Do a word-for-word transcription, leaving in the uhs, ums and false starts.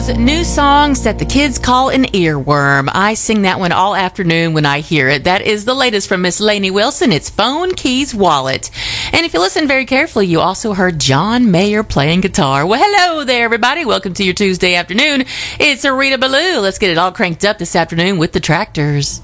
those new songs that the kids call an earworm. I sing that one all afternoon when I hear it. That is the latest from Miss Lainey Wilson. It's Phone, Keys, Wallet. And if you listen very carefully, you also heard John Mayer playing guitar. Well, hello there, everybody. Welcome to your Tuesday afternoon. It's Rita Ballou. Let's get it all cranked up this afternoon with the Tractors.